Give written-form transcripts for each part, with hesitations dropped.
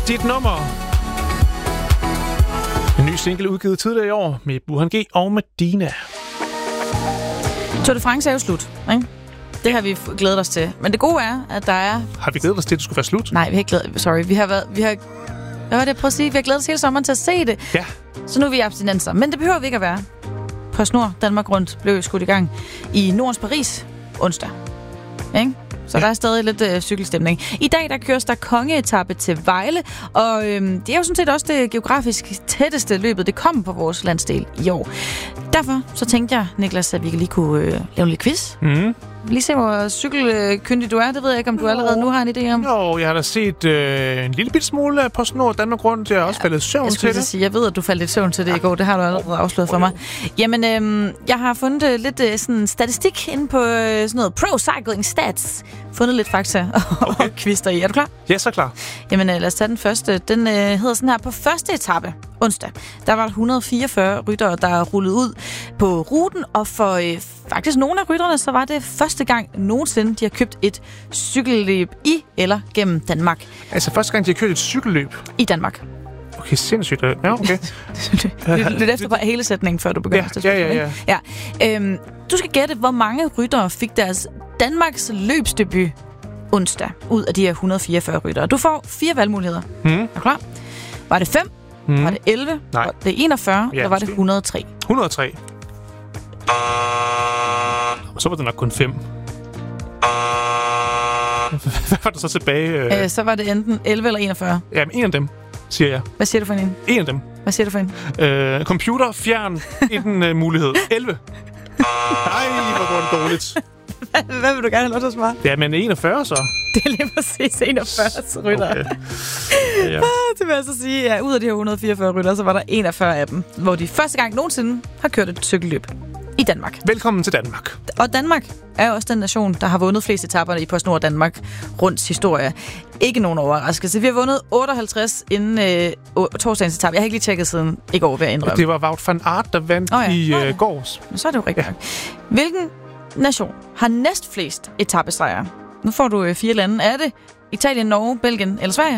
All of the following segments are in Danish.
dit nummer. En ny single udgivet tidligere i år med Burhan G og Medina. Tour de France er jo slut, ikke? Det har vi glædet os til. Men det gode er, at der er... Har vi glædet os til, at det skulle være slut? Nej, vi har ikke glædet... Sorry, vi har... Hvad var det, prøv at sige? Vi har glædet os hele sommeren til at se det. Ja. Så nu er vi abstinenser. Men det behøver vi ikke at være. PostNord Danmark Rundt blev skudt i gang i Nordens Paris onsdag. Ikke? Så der er stadig lidt cykelstemning. I dag der køres der kongeetappe til Vejle, og det er jo sådan set også det geografisk tætteste løbet, det kommer på vores landsdel i år. Derfor så tænkte jeg, Niklas, at vi lige kunne lave en lille quiz. Mm. Lige se, hvor cykelkyndig du er. Det ved jeg ikke, om du allerede nu har en idé om. Jo, jeg har da set en lille bit smule af PostNord Danmark Rundt. Jeg har også faldet søvn til det. Jeg ved, at du faldt lidt søvn til det i går. Det har du allerede afsløret for mig. Jamen, jeg har fundet lidt sådan statistik inde på sådan noget Pro Cycling Stats. Fundet lidt fakta og quiz deri. Er du klar? Ja, så klar. Jamen, lad os tage den første. Den hedder sådan her: på første etape onsdag, der var 144 ryttere, der rullede ud på ruten, og for faktisk nogle af rytterne, så var det første gang nogensinde, de har købt et cykelløb i eller gennem Danmark. Altså første gang, de har kørt et cykelløb? I Danmark. Okay, sindssygt. Ja, okay. Lyt efter på hele sætningen, før du begynder at spørge. Ja. Du skal gætte, hvor mange ryttere fik deres Danmarks løbsdebut onsdag ud af de her 144 ryttere. Du får 4 valgmuligheder. Er du klar? Var det 5? Var det 11? Nej. Var det 41? Eller var det 103? 103. Så var det nok kun 5. Hvad var der så tilbage? Så var det enten 11 eller 41. Jamen, en af dem, siger jeg. Hvad siger du for en? En af dem. Hvad siger du for en? Computer, fjern en mulighed. 11. Nej, hvor går det dårligt. Hvad vil du gerne have lov til at svare? Ja, men 41 så. Det er lige præcis 41 rytter. Okay. Ja. Det vil jeg så sige, at ud af de her 144 rytter, så var der 41 af dem, hvor de første gang nogensinde har kørt et cykelløb i Danmark. Velkommen til Danmark. Og Danmark er også den nation, der har vundet flest etaper i PostNord Danmark Rundts historie. Ikke nogen overraskelse. Vi har vundet 58 inden torsdagens etape. Jeg har ikke lige tjekket siden i går, ved at indrømme. Det var Wout van Aert, der vandt i gårs. Så er det jo rigtigt nok. Hvilken nation har næst flest etapesejre? Nu får du 4 lande. Er det Italien, Norge, Belgien eller Sverige?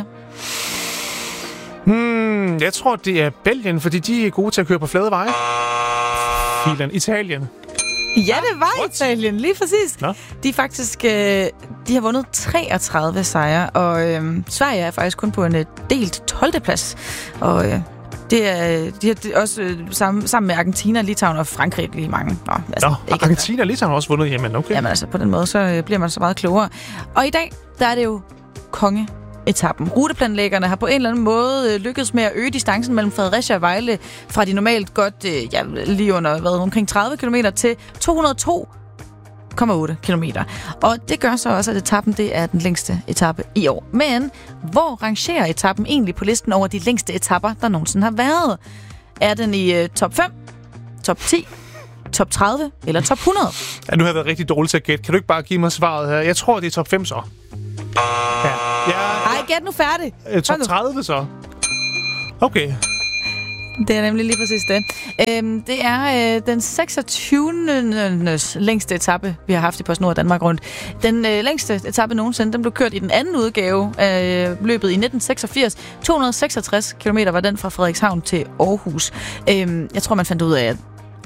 Jeg tror, det er Belgien, fordi de er gode til at køre på flade veje. Italien. Ja, det var Italien, lige præcis. Nå? De faktisk, de har vundet 33 sejre, og Sverige er faktisk kun på en delt 12. plads. Og det er de har også sammen med Argentina, Litauen og Frankrig lige mange. Argentina og Litauen har også vundet, jamen okay. Jamen altså, på den måde, så bliver man så meget klogere. Og i dag, der er det jo kongeetappen. Ruteplanlæggerne har på en eller anden måde lykkedes med at øge distancen mellem Fredericia og Vejle fra de normalt godt lige under omkring 30 km til 202,8 kilometer. Og det gør så også, at etappen det er den længste etape i år. Men hvor rangerer etappen egentlig på listen over de længste etapper, der nogensinde har været? Er den i top 5, top 10, top 30 eller top 100? Ja, nu har jeg været rigtig dårlig til at gætte. Kan du ikke bare give mig svaret her? Jeg tror, det er top 5 så. Ja. Ej, gæt nu færdig. Top 30 så. Okay. Det er nemlig lige præcis det. Det er den 26. længste etape, vi har haft i PostNord Danmark Rundt. Den længste etape nogensinde, den blev kørt i den anden udgave af løbet i 1986. 266 km var den fra Frederikshavn til Aarhus. Jeg tror, man fandt ud af, at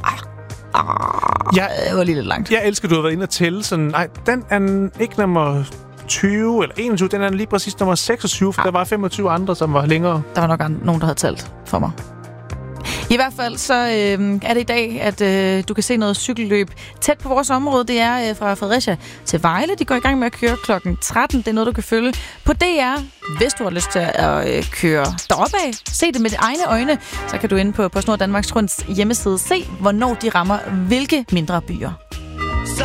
det var lige lidt langt. Jeg elsker, du har været inde og tælle. Sådan, nej, den er ikke nummer 20 eller 21. Den er lige præcis nummer 26, for der var 25 andre, som var længere. Der var nok nogen, der havde talt for mig. I hvert fald så er det i dag, at du kan se noget cykelløb tæt på vores område. Det er fra Fredericia til Vejle. De går i gang med at køre klokken 13. Det er noget, du kan følge på DR. Hvis du har lyst til at køre deroppe af, se det med egne øjne, så kan du inde på PostNord Danmarks Runds hjemmeside se, hvornår de rammer hvilke mindre byer.